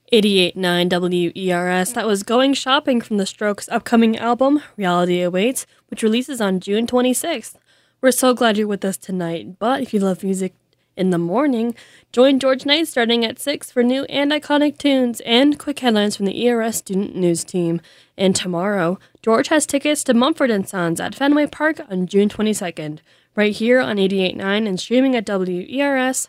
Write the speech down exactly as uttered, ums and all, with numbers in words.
eighty-eight point nine W E R S. That was Going Shopping from The Strokes' upcoming album, Reality Awaits, which releases on June twenty-sixth. We're so glad you're with us tonight, but if you love music in the morning, join George Knight starting at six for new and iconic tunes and quick headlines from the E R S Student News Team. And tomorrow, George has tickets to Mumford and Sons at Fenway Park on June twenty-second, right here on eighty-eight point nine and streaming at W E R S